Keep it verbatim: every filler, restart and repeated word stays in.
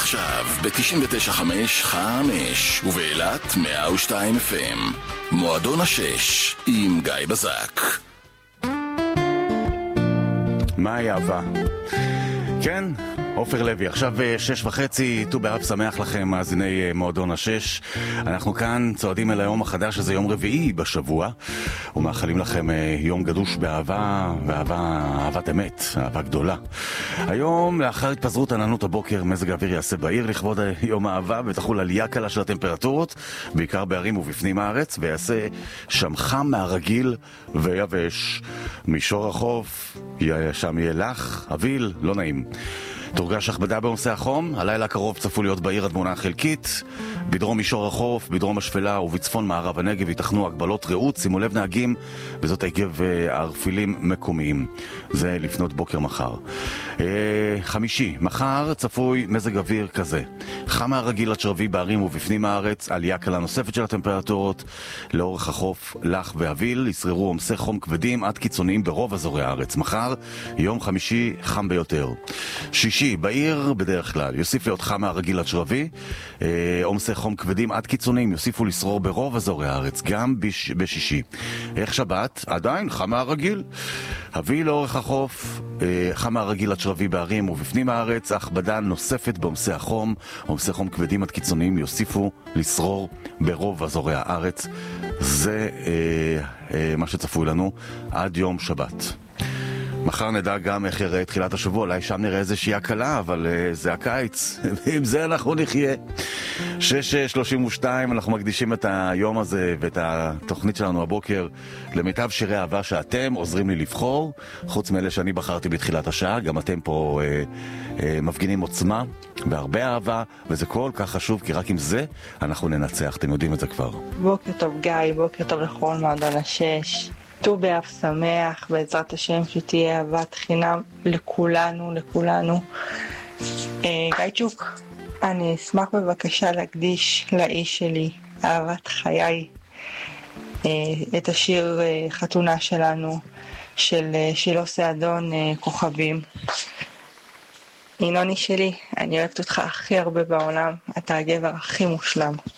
עכשיו ב-תשעים ותשע נקודה חמש חמש ובאילת מאה ושתיים אף אם. מועדון השש עם גיא בזק. מהי אהבה? כן, עופר לוי, עכשיו שש וחצי, ט"ו באב שמח לכם, מאזיני מועדון השש. אנחנו כאן צועדים אל היום החדש, שזה יום רביעי בשבוע, ומאחלים לכם יום גדוש באהבה, ואהבה, אהבת אמת, אהבה גדולה. היום, לאחר התפזרות עננות הבוקר, מזג האוויר יעשה בעיר לכבוד יום האהבה, ותחול עלייה קלה של הטמפרטורות, בעיקר בערים ובפנים הארץ, ויעשה שם חם מהרגיל ויבש. מישור החוף, שם יהיה לך, אוויל, לא נעים. תורגש הכבדה בעומסי החום, הלילה הקרוב צפו להיות בעיר התמונה חלקית, בדרום מישור החוף, בדרום השפלה ובצפון מערב הנגב ייתכנו הגבלות רעות, שימו לב נהגים, וזאת עקב ערפילים מקומיים. זה לפנות בוקר מחר. אה, חמישי, מחר צפוי מזג אוויר כזה. חם מהרגיל עד שרבי בערים ובפנים הארץ, עלייה קלה נוספת של הטמפרטורות, לאורך החוף לח ואוויל, ישררו עומסי חום כבדים עד קיצוניים ברוב אזורי הארץ. מחר, יום חמישי חם ביותר. שישי, בעיר בדרך כלל, יוסיף להיות חם מהרגיל עד שרבי, אה, עומסי חום כבדים עד קיצוניים יוסיפו לשרור ברוב אזורי הארץ, גם בש, בשישי. איך שבת? עדיין חם מהרגיל. הביא לאורך החוף, אה, חם מהרגיל עד שרבי בערים ובפנים הארץ, הכבדה נוספת בעומסי החום, עומסי חום כבדים עד קיצוניים יוסיפו לשרור ברוב אזורי הארץ. זה אה, אה, מה שצפוי לנו עד יום שבת. מחר נדע גם איך יראה תחילת השבוע, אולי שם נראה איזושהי הקלה, אבל uh, זה הקיץ, ועם זה אנחנו נחיה. שש שלושים ושתיים, אנחנו מקדישים את היום הזה ואת התוכנית שלנו הבוקר למיטב שירי אהבה שאתם עוזרים לי לבחור, חוץ מאלה שאני בחרתי בתחילת השעה, גם אתם פה uh, uh, מפגינים עוצמה והרבה אהבה, וזה כל כך חשוב, כי רק עם זה אנחנו ננצח, אתם יודעים את זה כבר. בוקר טוב גיא, בוקר טוב לכל מועדון השש. ט"ו באב שמח, בעזרת השם שתהיה אהבת חינם לכולנו, לכולנו. גיא צ'וק, אני אשמח בבקשה להקדיש לאיש שלי, אהבת חיי, את השיר חתונה שלנו, של שילה סעדון, כוכבים. ינוני שלי, אני אוהבת אותך הכי הרבה בעולם, אתה הגבר הכי מושלם.